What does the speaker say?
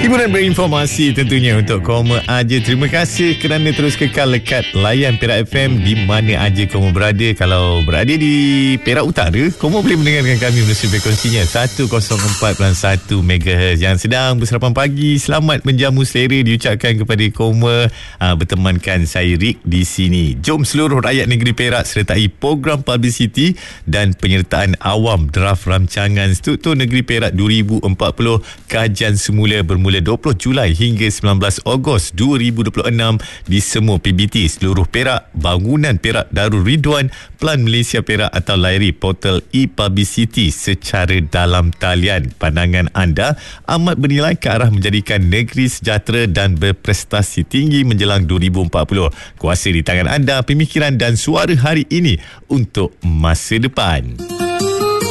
Hiburan berinformasi tentunya untuk Koma aja. Terima kasih kerana terus kekal lekat layan Perak FM di mana aja Koma berada. Kalau berada di Perak Utara, Koma boleh mendengarkan kami melalui frekuensinya 104.1 MHz. Yang sedang bersarapan pagi, selamat menjamu selera diucapkan kepada Koma bertemankan saya Rick di sini. Jom seluruh rakyat negeri Perak sertai program publicity dan penyertaan awam draft rancangan Struktur Negeri Perak 2040 kajian semula bermula 20 Julai hingga 19 Ogos 2026 di semua PBT seluruh Perak, Bangunan Perak Darul Ridwan, Pelan Malaysia Perak atau layari portal e-publicity secara dalam talian. Pandangan anda amat bernilai ke arah menjadikan negeri sejahtera dan berprestasi tinggi menjelang 2040. Kuasa di tangan anda, pemikiran dan suara hari ini untuk masa depan.